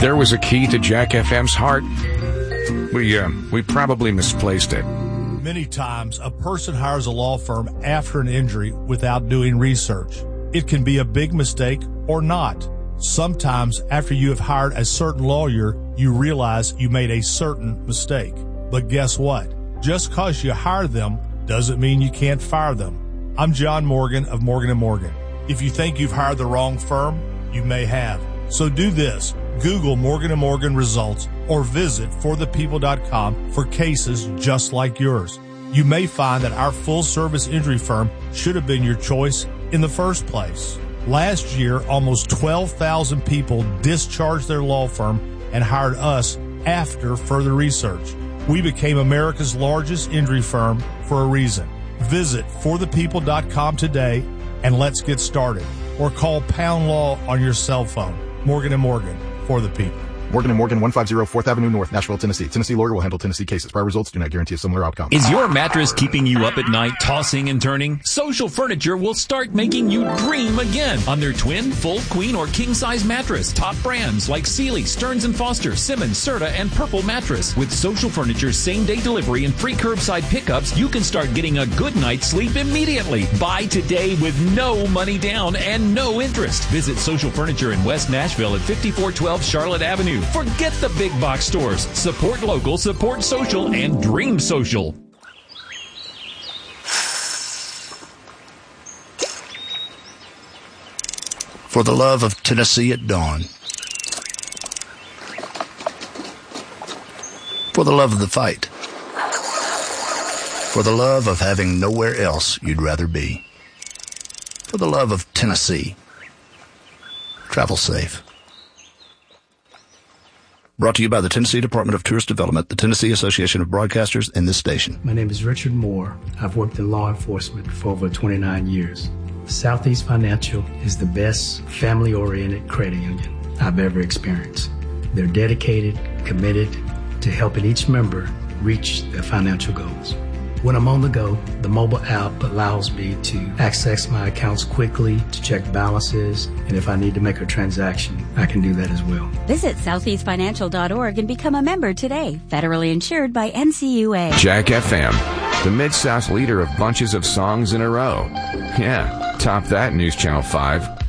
there was a key to Jack FM's heart, we probably misplaced it. Many times, a person hires a law firm after an injury without doing research. It can be a big mistake or not. Sometimes, after you have hired a certain lawyer, you realize you made a certain mistake. But guess what? Just because you hire them doesn't mean you can't fire them. I'm John Morgan of Morgan & Morgan. If you think you've hired the wrong firm, you may have. So do this. Google Morgan & Morgan results or visit forthepeople.com for cases just like yours. You may find that our full-service injury firm should have been your choice in the first place. Last year, almost 12,000 people discharged their law firm and hired us after further research. We became America's largest injury firm for a reason. Visit forthepeople.com today and let's get started. Or call Pound Law on your cell phone. Morgan & Morgan, for the people. Morgan & Morgan, 150 4th Avenue North, Nashville, Tennessee. Tennessee lawyer will handle Tennessee cases. Prior results do not guarantee a similar outcome. Is your mattress keeping you up at night, tossing and turning? Social Furniture will start making you dream again on their twin, full, queen, or king-size mattress. Top brands like Sealy, Stearns & Foster, Simmons, Serta, and Purple Mattress. With Social Furniture's same-day delivery and free curbside pickups, you can start getting a good night's sleep immediately. Buy today with no money down and no interest. Visit Social Furniture in West Nashville at 5412 Charlotte Avenue. Forget the big box stores. Support local, support social, and dream social. For the love of Tennessee at dawn. For the love of the fight. For the love of having nowhere else you'd rather be. For the love of Tennessee. Travel safe. Brought to you by the Tennessee Department of Tourist Development, the Tennessee Association of Broadcasters, and this station. My name is Richard Moore. I've worked in law enforcement for over 29 years. Southeast Financial is the best family-oriented credit union I've ever experienced. They're dedicated, committed to helping each member reach their financial goals. When I'm on the go, the mobile app allows me to access my accounts quickly, to check balances, and if I need to make a transaction, I can do that as well. Visit southeastfinancial.org and become a member today. Federally insured by NCUA. Jack FM, the Mid-South leader of bunches of songs in a row. Yeah, top that, News Channel 5.